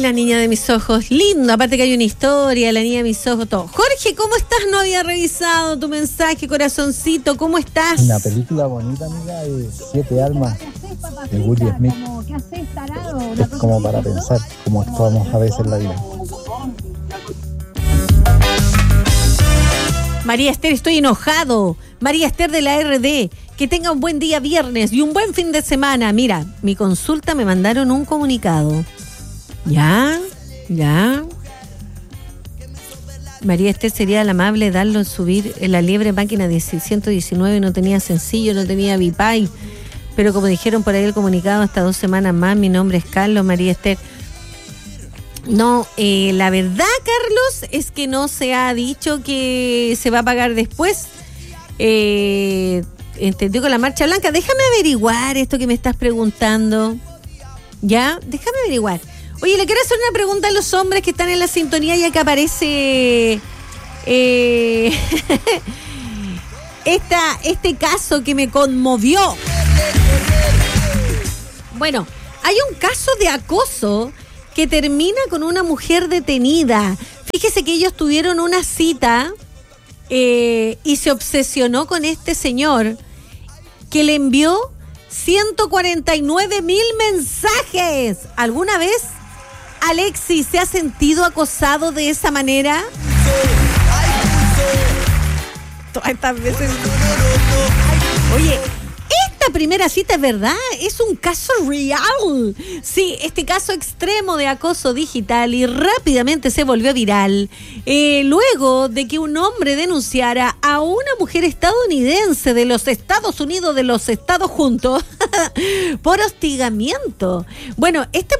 la niña de mis ojos, lindo, aparte que hay una historia, la niña de mis ojos, todo. Jorge, ¿cómo estás? No había revisado tu mensaje, corazoncito, ¿cómo estás? Una película bonita, amiga, de 7 almas de Will Smith. Es como para pensar cómo actuamos a veces en la vida. María Esther, estoy enojado. María Esther de la RD, que tenga un buen día viernes y un buen fin de semana. Mira, mi consulta me mandaron un comunicado. ¿Ya? María Esther, sería la amable darlo subir en la liebre máquina de 119, no tenía sencillo, no tenía Bipay. Pero como dijeron por ahí el comunicado, hasta 2 semanas más. Mi nombre es Carlos, María Esther. No, la verdad, Carlos, es que no se ha dicho que se va a pagar después. Entendió con la marcha blanca. Déjame averiguar esto que me estás preguntando. ¿Ya? Déjame averiguar. Oye, le quiero hacer una pregunta a los hombres que están en la sintonía, ya que aparece este caso que me conmovió. Bueno, hay un caso de acoso que termina con una mujer detenida. Fíjese que ellos tuvieron una cita y se obsesionó con este señor que le envió 149,000 mensajes. ¿Alguna vez Alexis se ha sentido acosado de esa manera? Todas estas veces. Oye, esta primera cita es verdad, es un caso real. Sí, este caso extremo de acoso digital y rápidamente se volvió viral luego de que un hombre denunciara a una mujer estadounidense de los Estados Unidos, de los Estados Juntos, por hostigamiento. Bueno,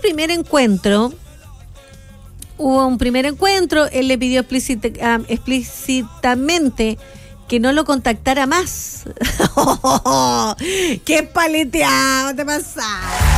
hubo un primer encuentro, él le pidió explícitamente que no lo contactara más. ¡Qué paleteado te pasa!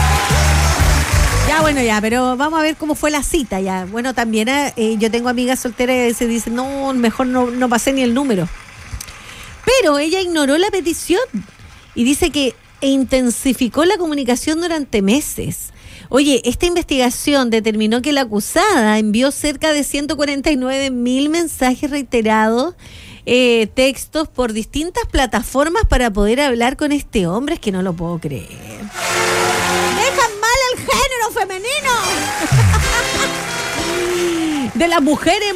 Ya, pero vamos a ver cómo fue la cita ya. Bueno, también yo tengo amigas solteras y a veces dicen, no, mejor no pasé ni el número. Pero ella ignoró la petición y dice que intensificó la comunicación durante meses. Oye, esta investigación determinó que la acusada envió cerca de 149,000 mensajes reiterados, textos por distintas plataformas para poder hablar con este hombre. Es que no lo puedo creer. ¡Dejan mal al género femenino! De las mujeres,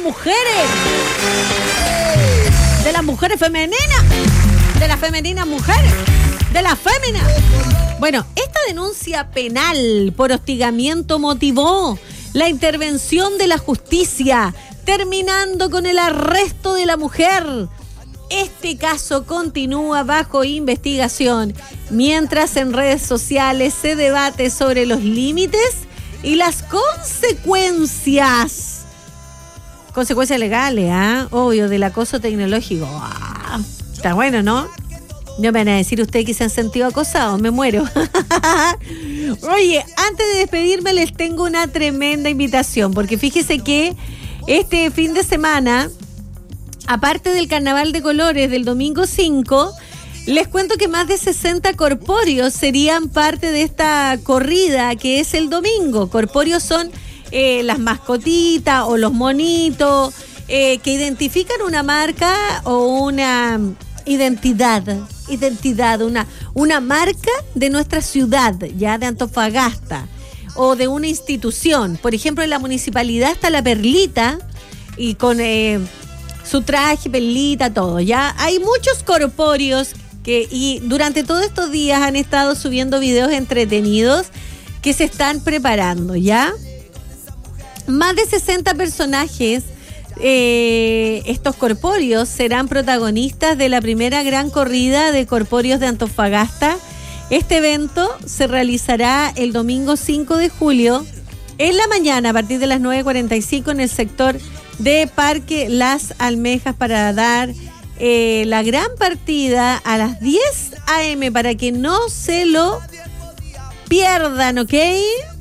de las mujeres femeninas, de las femeninas mujeres, de las féminas. Bueno, esta denuncia penal por hostigamiento motivó la intervención de la justicia, terminando con el arresto de la mujer. Este caso continúa bajo investigación, mientras en redes sociales se debate sobre los límites y las consecuencias legales, obvio, del acoso tecnológico. Está bueno, ¿no? No me van a decir ustedes que se han sentido acosados, me muero. Oye, antes de despedirme les tengo una tremenda invitación, porque fíjese que este fin de semana, aparte del Carnaval de Colores del domingo 5, les cuento que más de 60 corpóreos serían parte de esta corrida que es el domingo. Corpóreos son las mascotitas o los monitos que identifican una marca o una identidad, una marca de nuestra ciudad, ya de Antofagasta, o de una institución. Por ejemplo, en la municipalidad está la Perlita y con su traje, perlita, todo. Ya hay muchos corpóreos y durante todos estos días han estado subiendo videos entretenidos que se están preparando, ¿ya? Más de 60 personajes, estos corpóreos serán protagonistas de la primera gran corrida de corpóreos de Antofagasta. Este evento se realizará el domingo 5 de julio en la mañana a partir de las 9:45 en el sector de Parque Las Almejas, para dar la gran partida a las 10 a.m. para que no se lo pierdan, ¿ok?